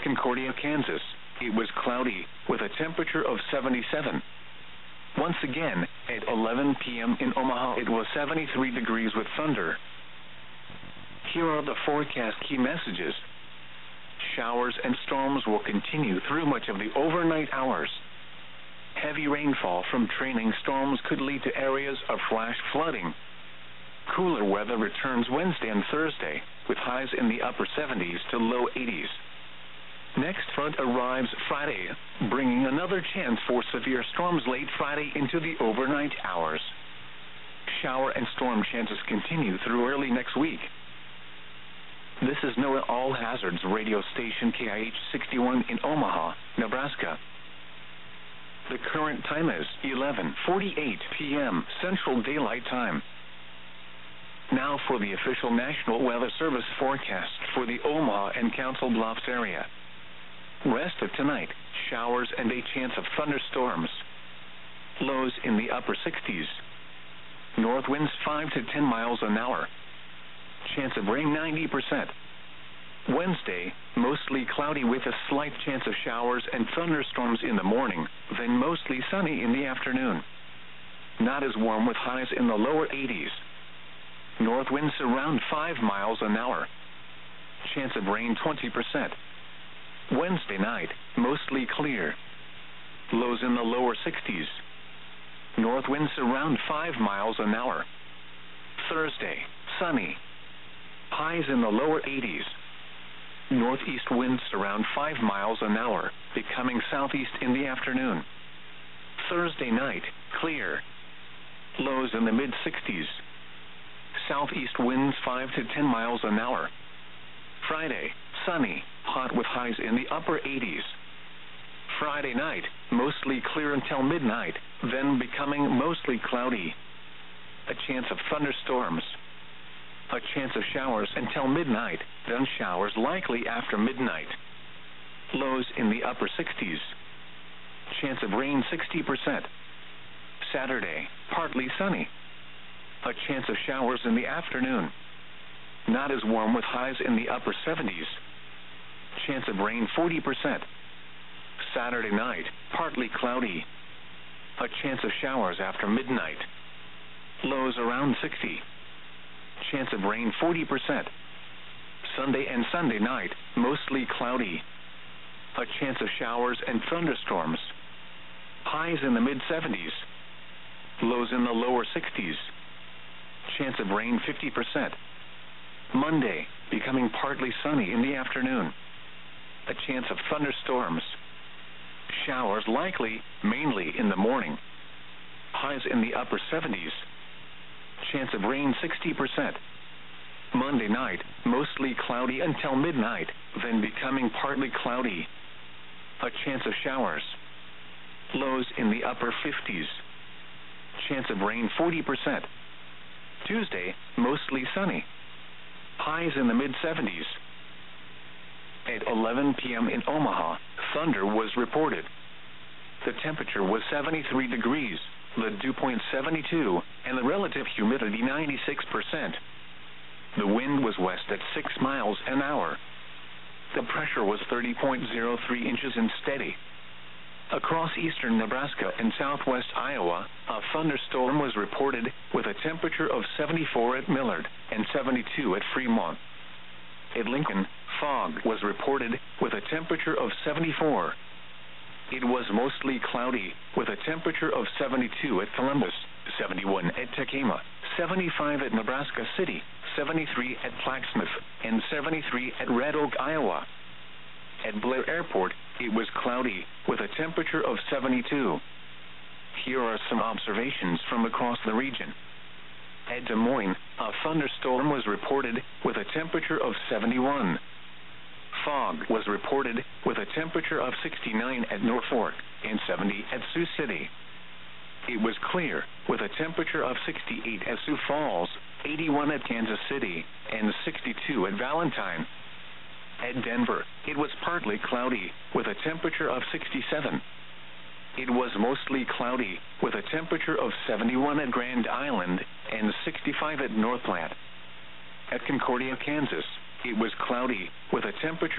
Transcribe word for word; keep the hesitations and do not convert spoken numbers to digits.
Concordia, Kansas, it was cloudy, with a temperature of seventy-seven. Once again, at eleven p m in Omaha, it was seventy-three degrees with thunder. Here are the forecast key messages. Showers and storms will continue through much of the overnight hours. Heavy rainfall from trailing storms could lead to areas of flash flooding. Cooler weather returns Wednesday and Thursday, with highs in the upper seventies to low eighties. Next front arrives Friday, bringing another chance for severe storms late Friday into the overnight hours. Shower and storm chances continue through early next week. This is NOAA All Hazards radio station K I H sixty-one in Omaha, Nebraska. The current time is eleven forty-eight p m Central Daylight Time. Now for the official National Weather Service forecast for the Omaha and Council Bluffs area. Rest of tonight, showers and a chance of thunderstorms. Lows in the upper sixties. North winds five to ten miles an hour. Chance of rain ninety percent. Wednesday, mostly cloudy with a slight chance of showers and thunderstorms in the morning, then mostly sunny in the afternoon. Not as warm with highs in the lower eighties. North winds around five miles an hour. Chance of rain twenty percent. Wednesday night, mostly clear. Lows in the lower sixties. North winds around five miles an hour. Thursday, sunny. Highs in the lower eighties. Northeast winds around five miles an hour, becoming southeast in the afternoon. Thursday night, clear. Lows in the mid sixties. Southeast winds five to ten miles an hour. Friday, sunny, hot with highs in the upper eighties. Friday night, mostly clear until midnight, then becoming mostly cloudy. A chance of thunderstorms. A chance of showers until midnight, then showers likely after midnight. Lows in the upper sixties. Chance of rain sixty percent. Saturday, partly sunny. A chance of showers in the afternoon. Not as warm with highs in the upper seventies. Chance of rain forty percent. Saturday night, partly cloudy. A chance of showers after midnight. Lows around sixty. Chance of rain forty percent. Sunday and Sunday night, mostly cloudy. A chance of showers and thunderstorms. Highs in the mid seventies. Lows in the lower sixties. Chance of rain fifty percent. Monday, becoming partly sunny in the afternoon. A chance of thunderstorms. Showers likely, mainly in the morning. Highs in the upper seventies. Chance of rain sixty percent. Monday night, mostly cloudy until midnight, then becoming partly cloudy. A chance of showers. Lows in the upper fifties. Chance of rain forty percent. Tuesday, mostly sunny. Highs in the mid seventies. At eleven p m in Omaha, thunder was reported. The temperature was seventy-three degrees, the dew point seventy-two, and the relative humidity ninety-six percent. The wind was west at six miles an hour. The pressure was thirty point zero three inches and steady. Across eastern Nebraska and southwest Iowa, a thunderstorm was reported with a temperature of seventy-four at Millard and seventy-two at Fremont. At Lincoln, fog was reported with a temperature of seventy-four. It was mostly cloudy with a temperature of seventy-two at Columbus, seventy-one at Tekamah, seventy-five at Nebraska City, seventy-three at Plaquemine, and seventy-three at Red Oak, Iowa. At Blair Airport, it was cloudy with a temperature of seventy-two. Here are some observations from across the region. At Des Moines, a thunderstorm was reported with a temperature of seventy-one. Fog was reported with a temperature of sixty-nine at Norfolk and seventy at Sioux City. It was clear with a temperature of sixty-eight at Sioux Falls, eighty-one at Kansas City, and sixty-two at Valentine. At Denver, it was partly cloudy with a temperature of sixty-seven. It was mostly cloudy with a temperature of seventy-one at Grand Island and sixty-five at North Platte. At Concordia, Kansas, it was cloudy with a temperature